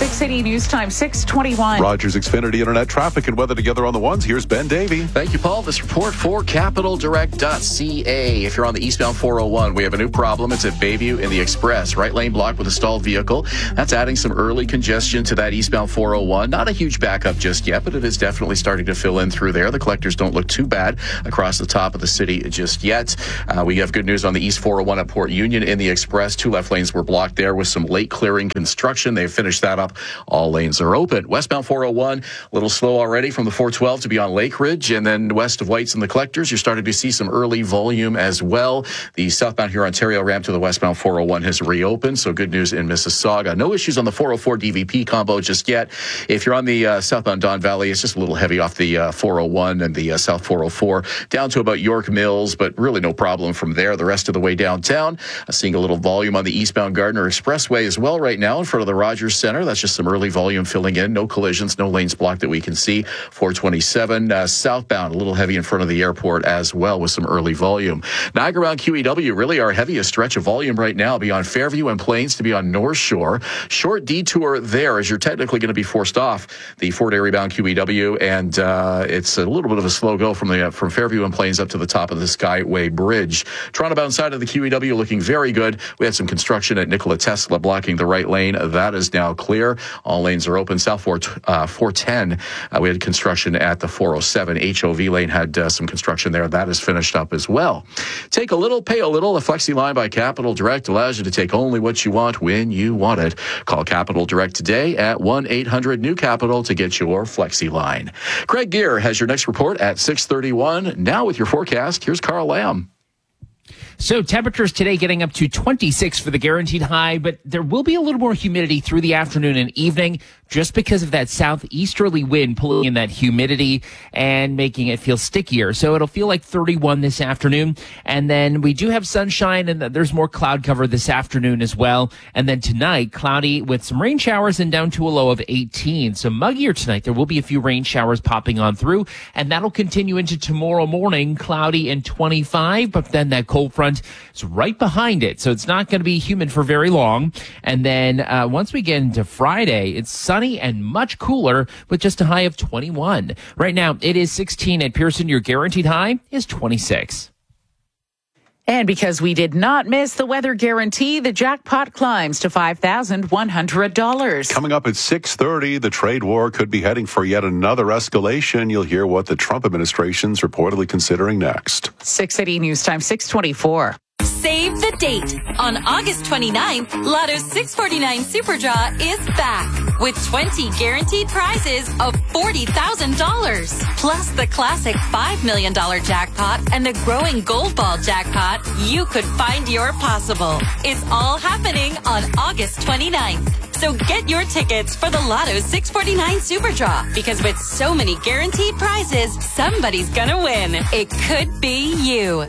680 News Time, 6:21. Rogers Xfinity Internet traffic and weather together on the ones. Here's Ben Davey. Thank you, Paul. This report for capitaldirect.ca. If you're on the eastbound 401, we have a new problem. It's at Bayview in the Express. Right lane blocked with a stalled vehicle. That's adding some early congestion to that eastbound 401. Not a huge backup just yet, but it is definitely starting to fill in through there. The collectors don't look too bad across the top of the city just yet. We have good news on the East 401 at Port Union in the Express. 2 left lanes were blocked there with some late clearing construction. They've finished that up. All lanes are open. Westbound 401, a little slow already from the 412 to be on Lake Ridge, and then west of Whites and the collectors, you're starting to see some early volume as well. The southbound here Ontario ramp to the westbound 401 has reopened, so good news in Mississauga. No issues on the 404 DVP combo just yet. If you're on the southbound Don Valley, it's just a little heavy off the 401 and the south 404 down to about York Mills, but really no problem from there. The rest of the way downtown, seeing a little volume on the eastbound Gardner Expressway as well right now in front of the Rogers Center. That's just some early volume filling in. No collisions, no lanes blocked that we can see. 427 southbound, a little heavy in front of the airport as well with some early volume. Niagara Bound QEW, really our heaviest stretch of volume right now, beyond Fairview and Plains to be on North Shore. Short detour there as you're technically going to be forced off the Fort Erie bound QEW, and it's a little bit of a slow go from Fairview and Plains up to the top of the Skyway Bridge. Toronto bound side of the QEW looking very good. We had some construction at Nikola Tesla blocking the right lane. That is now clear. All lanes are open. South 410, we had construction at the 407. HOV lane had some construction there. That is finished up as well. Take a little, pay a little. A Flexi line by Capital Direct allows you to take only what you want when you want it. Call Capital Direct today at 1-800-NEW-CAPITAL to get your Flexi line. Craig Gear has your next report at 6:31. Now with your forecast, here's Carl Lamb. So temperatures today getting up to 26 for the guaranteed high, but there will be a little more humidity through the afternoon and evening just because of that southeasterly wind pulling in that humidity and making it feel stickier. So it'll feel like 31 this afternoon. And then we do have sunshine and there's more cloud cover this afternoon as well. And then tonight, cloudy with some rain showers and down to a low of 18. So muggier tonight. There will be a few rain showers popping on through, and that'll continue into tomorrow morning, cloudy and 25, but then that cold front is right behind it. So it's not going to be humid for very long. And then once we get into Friday, it's sunny and much cooler with just a high of 21. Right now, it is 16 at Pearson. Your guaranteed high is 26. And because we did not miss the weather guarantee, the jackpot climbs to $5,100. Coming up at 6:30, the trade war could be heading for yet another escalation. You'll hear what the Trump administration's reportedly considering next. 680 News Time, 6:24. Save the date. On August 29th, Lotto's 649 Super Draw is back with 20 guaranteed prizes of $40,000. Plus the classic $5 million jackpot and the growing Gold Ball jackpot. You could find your possible. It's all happening on August 29th. So get your tickets for the Lotto's 649 Super Draw, because with so many guaranteed prizes, somebody's gonna win. It could be you.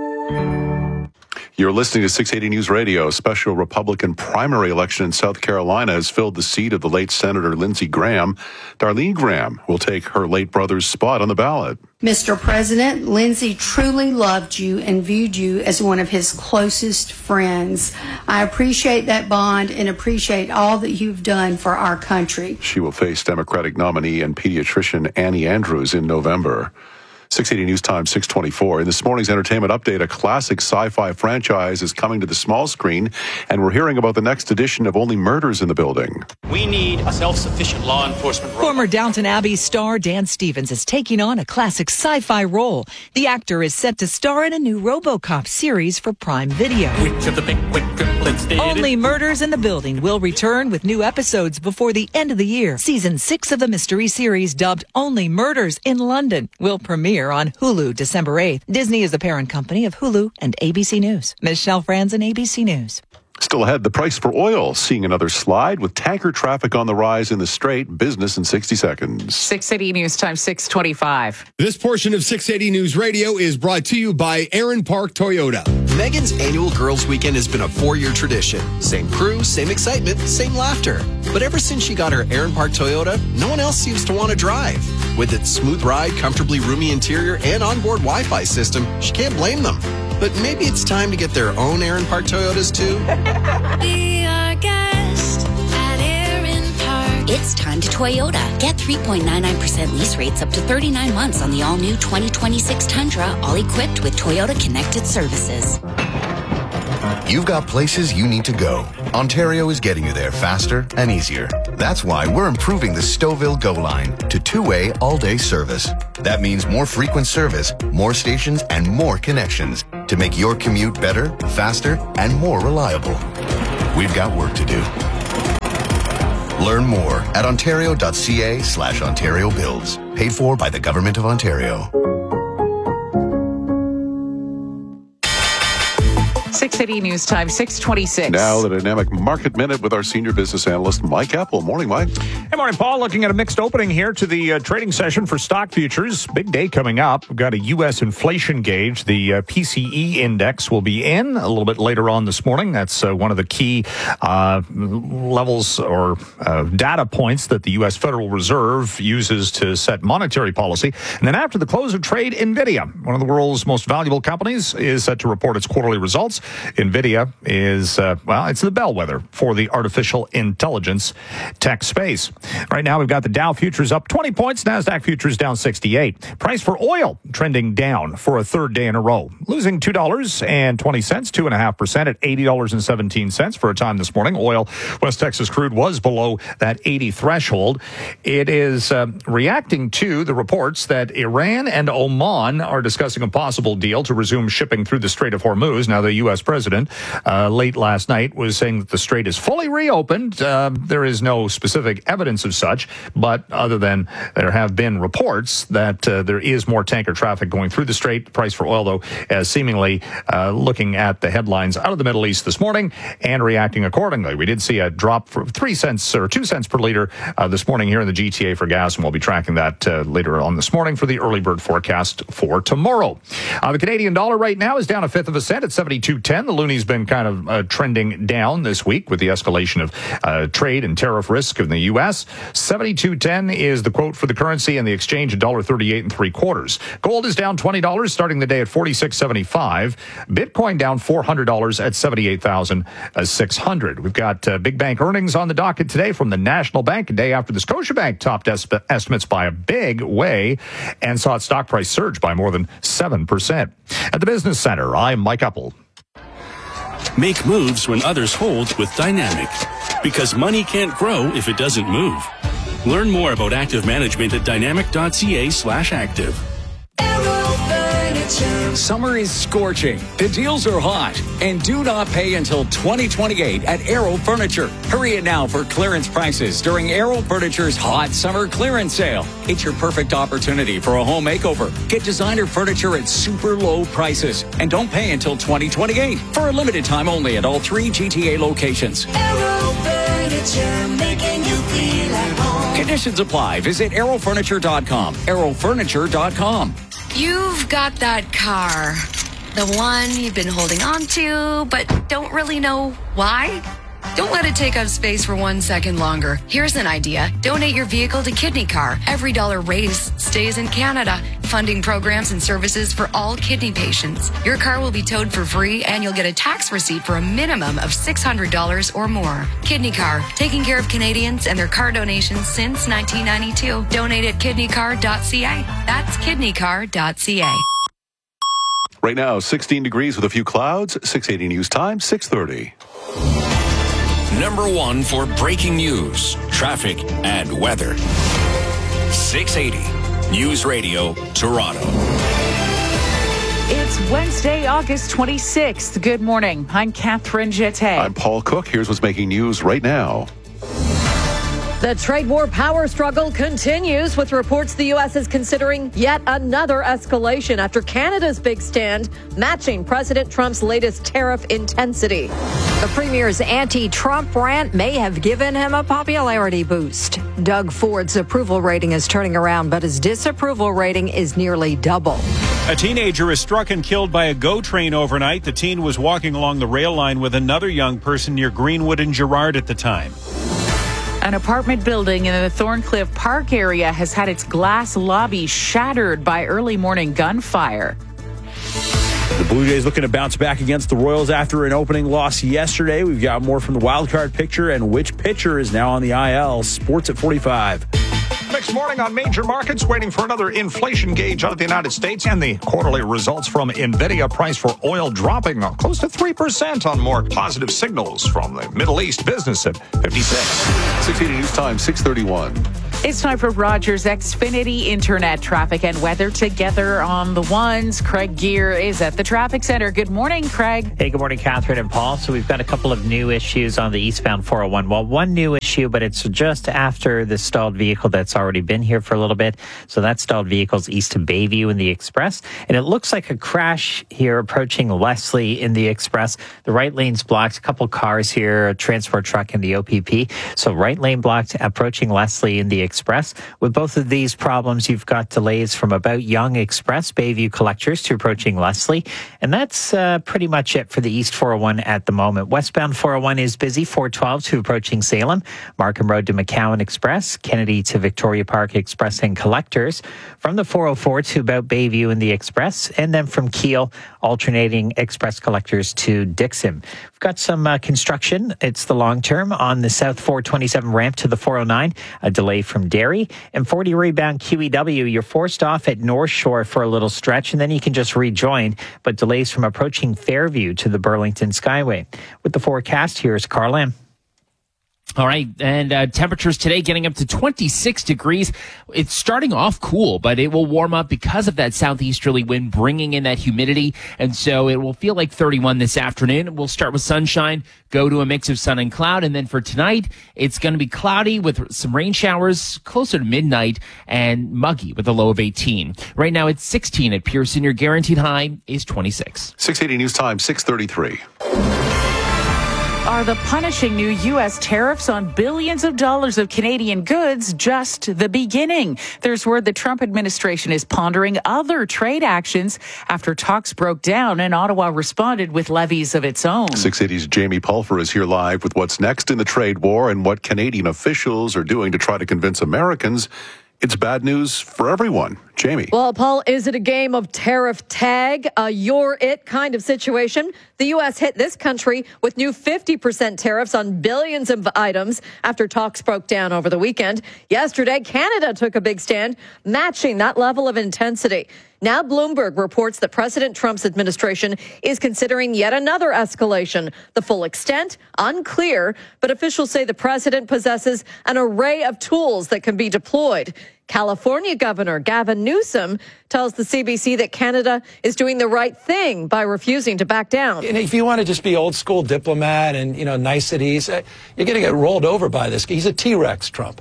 You're listening to 680 News Radio. A special Republican primary election in South Carolina has filled the seat of the late Senator Lindsey Graham. Darlene Graham will take her late brother's spot on the ballot. Mr. President, Lindsey truly loved you and viewed you as one of his closest friends. I appreciate that bond and appreciate all that you've done for our country. She will face Democratic nominee and pediatrician Annie Andrews in November. 680 News Time, 6:24. In this morning's entertainment update, a classic sci-fi franchise is coming to the small screen, and we're hearing about the next edition of Only Murders in the Building. We need a self-sufficient law enforcement role. Former Downton Abbey star Dan Stevens is taking on a classic sci-fi role. The actor is set to star in a new RoboCop series for Prime Video. Which of the big quick triplets did Only Murders in the Building will return with new episodes before the end of the year. Season 6 of the mystery series, dubbed Only Murders in London, will premiere on Hulu December 8th. Disney is the parent company of Hulu and ABC News. Michelle Franzen, ABC News. Still ahead, the price for oil seeing another slide with tanker traffic on the rise in the Strait. Business in 60 seconds. 680 News Time, 6:25. This portion of 680 News Radio is brought to you by Aaron Park Toyota. Megan's annual Girls Weekend has been a 4-year tradition. Same crew, same excitement, same laughter. But ever since she got her Aaron Park Toyota, no one else seems to want to drive. With its smooth ride, comfortably roomy interior, and onboard Wi-Fi system, she can't blame them. But maybe it's time to get their own Aaron Park Toyotas, too. Be our guest at Aaron Park It's time to Toyota. Get 3.99% lease rates up to 39 months on the all-new 2026 Tundra, all equipped with Toyota Connected Services. You've got places you need to go. Ontario is getting you there faster and easier. That's why we're improving the Stouffville Go line to two-way all-day service. That means more frequent service, more stations, and more connections to make your commute better, faster, and more reliable. We've got work to do. Learn more at ontario.ca/Ontario Builds. Paid for by the Government of Ontario. 680 News Time, 626. Now the Dynamic Market Minute with our senior business analyst, Mike Apple. Morning, Mike. Hey, morning, Paul. Looking at a mixed opening here to the trading session for stock futures. Big day coming up. We've got a U.S. inflation gauge. The PCE index will be in a little bit later on this morning. That's one of the key levels or data points that the U.S. Federal Reserve uses to set monetary policy. And then after the close of trade, NVIDIA, one of the world's most valuable companies, is set to report its quarterly results. NVIDIA is, it's the bellwether for the artificial intelligence tech space. Right now, we've got the Dow futures up 20 points, NASDAQ futures down 68. Price for oil trending down for a third day in a row, losing $2.20, 2.5% at $80.17 for a time this morning. Oil, West Texas crude was below that 80 threshold. It is reacting to the reports that Iran and Oman are discussing a possible deal to resume shipping through the Strait of Hormuz. Now, the U.S. president late last night was saying that the strait is fully reopened. There is no specific evidence of such, but other than there have been reports that there is more tanker traffic going through the strait. The price for oil, though, seemingly looking at the headlines out of the Middle East this morning and reacting accordingly. We did see a drop for 3 cents or 2 cents per liter this morning here in the GTA for gas, and we'll be tracking that later on this morning for the early bird forecast for tomorrow. The Canadian dollar right now is down 1/5 of a cent at 72.10. The loonie's been kind of trending down this week with the escalation of trade and tariff risk in the U.S. 72.10 is the quote for the currency, and the exchange $1.38 3/4. Gold is down $20, starting the day at $46.75. Bitcoin down $400 at $78,600. We've got big bank earnings on the docket today from the National Bank, a day after the Scotiabank topped estimates by a big way and saw its stock price surge by more than 7%. At the Business Center, I'm Mike Apple. Make moves when others hold with Dynamic, because money can't grow if it doesn't move. Learn more about active management at dynamic.ca/active. Summer is scorching. The deals are hot. And do not pay until 2028 at Aero Furniture. Hurry it now for clearance prices during Aero Furniture's hot summer clearance sale. It's your perfect opportunity for a home makeover. Get designer furniture at super low prices. And don't pay until 2028 for a limited time only at all 3 GTA locations. Aero Furniture, making you feel at home. Conditions apply. Visit aerofurniture.com. aerofurniture.com. You've got that car, the one you've been holding on to, but don't really know why. Don't let it take up space for 1 second longer. Here's an idea. Donate your vehicle to Kidney Car. Every dollar raised stays in Canada, funding programs and services for all kidney patients. Your car will be towed for free, and you'll get a tax receipt for a minimum of $600 or more. Kidney Car, taking care of Canadians and their car donations since 1992. Donate at kidneycar.ca. That's kidneycar.ca. Right now, 16 degrees with a few clouds. 680 News Time, 6:30. Number one for breaking news, traffic, and weather. 680 News Radio, Toronto. It's Wednesday, August 26th. Good morning. I'm Catherine Jeté. I'm Paul Cook. Here's what's making news right now. The trade war power struggle continues, with reports the U.S. is considering yet another escalation after Canada's big stand, matching President Trump's latest tariff intensity. The Premier's anti-Trump rant may have given him a popularity boost. Doug Ford's approval rating is turning around, but his disapproval rating is nearly double. A teenager is struck and killed by a GO train overnight. The teen was walking along the rail line with another young person near Greenwood and Gerrard at the time. An apartment building in the Thorncliffe Park area has had its glass lobby shattered by early morning gunfire. The Blue Jays looking to bounce back against the Royals after an opening loss yesterday. We've got more from the wild card picture and which pitcher is now on the IL. Sports at 45. Next morning on major markets, waiting for another inflation gauge out of the United States and the quarterly results from NVIDIA. Price for oil dropping close to 3% on more positive signals from the Middle East. Business at 56. 680 News Time, 631. It's time for Rogers Xfinity Internet traffic and weather together on the ones. Craig Gear is at the traffic center. Good morning, Craig. Hey, good morning, Catherine and Paul. So we've got a couple of new issues on the eastbound 401. Well, one new issue, but it's just after the stalled vehicle that's already been here for a little bit. So that stalled vehicle's east to Bayview in the Express. And it looks like a crash here approaching Leslie in the Express. The right lane's blocked. A couple cars here, a transport truck and the OPP. So right lane blocked approaching Leslie in the Express. With both of these problems, you've got delays from about Yonge Express, Bayview Collectors to approaching Leslie. And that's pretty much it for the East 401 at the moment. Westbound 401 is busy, 412 to approaching Salem, Markham Road to McCowan Express, Kennedy to Victoria Park Express and Collectors, from the 404 to about Bayview in the Express, and then from Kiel, alternating Express Collectors to Dixon. We've got some construction. It's the long term on the South 427 ramp to the 409, a delay from Derry, and 40 rebound QEW. You're forced off at North Shore for a little stretch, and then you can just rejoin, but delays from approaching Fairview to the Burlington Skyway. With the forecast, here's Carl Lamb. All right, and temperatures today getting up to 26 degrees. It's starting off cool, but it will warm up because of that southeasterly wind bringing in that humidity, and so it will feel like 31 this afternoon. We'll start with sunshine, go to a mix of sun and cloud, and then for tonight, it's going to be cloudy with some rain showers closer to midnight and muggy with a low of 18. Right now, it's 16 at Pearson. Your guaranteed high is 26. 680 News Time, 633. Are the punishing new U.S. tariffs on billions of dollars of Canadian goods just the beginning? There's word the Trump administration is pondering other trade actions after talks broke down and Ottawa responded with levies of its own. 680's Jamie Pulfer is here live with what's next in the trade war and what Canadian officials are doing to try to convince Americans it's bad news for everyone. Jamie. Well, Paul, is it a game of tariff tag, a you're it kind of situation? The U.S. hit this country with new 50% tariffs on billions of items after talks broke down over the weekend. Yesterday, Canada took a big stand, matching that level of intensity. Now Bloomberg reports that President Trump's administration is considering yet another escalation. The full extent, unclear, but officials say the president possesses an array of tools that can be deployed. California Governor Gavin Newsom tells the CBC that Canada is doing the right thing by refusing to back down. And if you want to just be old school diplomat and, niceties, you're going to get rolled over by this. He's a T-Rex, Trump.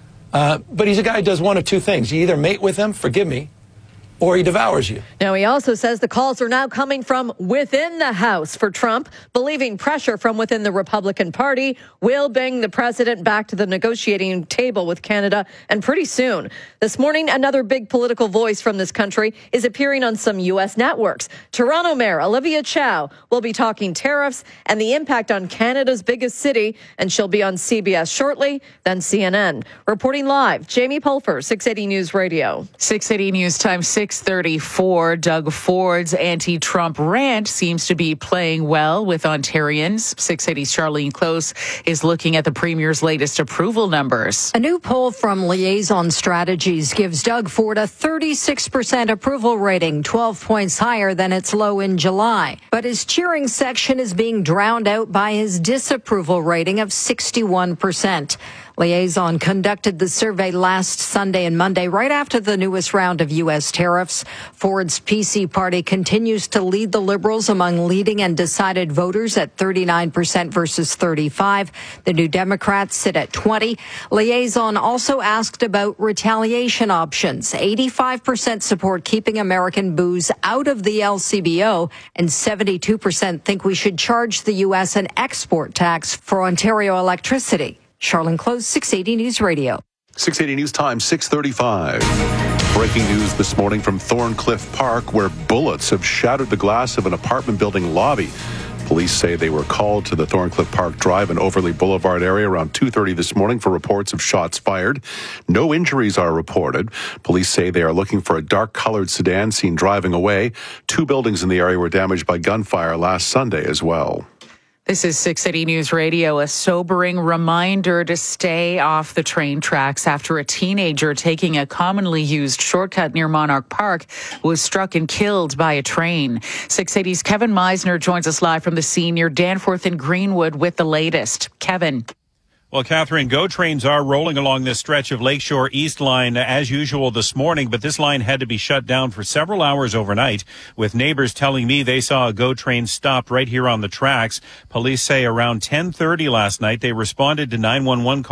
But he's a guy who does one of two things. You either mate with him, forgive me, or he devours you. Now, he also says the calls are now coming from within the House for Trump, believing pressure from within the Republican Party will bring the president back to the negotiating table with Canada, and pretty soon. This morning, another big political voice from this country is appearing on some U.S. networks. Toronto Mayor Olivia Chow will be talking tariffs and the impact on Canada's biggest city, and she'll be on CBS shortly, then CNN. Reporting live, Jamie Pulfer, 680 News Radio. 680 News Time, 634. Doug Ford's anti-Trump rant seems to be playing well with Ontarians. 680's Charlene Close is looking at the Premier's latest approval numbers. A new poll from Liaison Strategies gives Doug Ford a 36% approval rating, 12 points higher than its low in July. But his cheering section is being drowned out by his disapproval rating of 61%. Liaison conducted the survey last Sunday and Monday, right after the newest round of U.S. tariffs. Ford's PC party continues to lead the Liberals among leading and decided voters at 39% versus 35%. The New Democrats sit at 20%. Liaison also asked about retaliation options. 85% support keeping American booze out of the LCBO, and 72% think we should charge the U.S. an export tax for Ontario electricity. Charlene Close, 680 News Radio. 680 News Time, 635. Breaking news this morning from Thorncliffe Park, where bullets have shattered the glass of an apartment building lobby. Police say they were called to the Thorncliffe Park Drive and Overley Boulevard area around 2:30 this morning for reports of shots fired. No injuries are reported. Police say they are looking for a dark-colored sedan seen driving away. 2 buildings in the area were damaged by gunfire last Sunday as well. This is 680 News Radio, a sobering reminder to stay off the train tracks after a teenager taking a commonly used shortcut near Monarch Park was struck and killed by a train. 680's Kevin Meisner joins us live from the scene near Danforth and Greenwood with the latest. Kevin. Well, Catherine, GO trains are rolling along this stretch of Lakeshore East Line as usual this morning, but this line had to be shut down for several hours overnight, with neighbors telling me they saw a GO train stopped right here on the tracks. Police say around 10:30 last night they responded to 911 calls